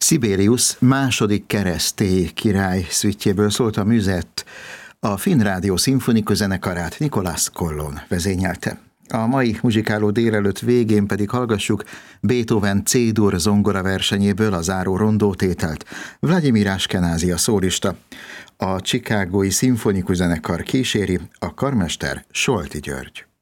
Sibelius második keresztély király szüttjéből szólt a műzett. A Finn Rádió szimfonikus zenekarát Nicolas Kollon vezényelte. A mai muzsikáló délelőtt végén pedig hallgassuk Beethoven C-dur zongora versenyéből a záró rondótételt. Vladimir Ashkenazi a szólista. A Chicagói szimfonikus zenekar kíséri, a karmester Solti György.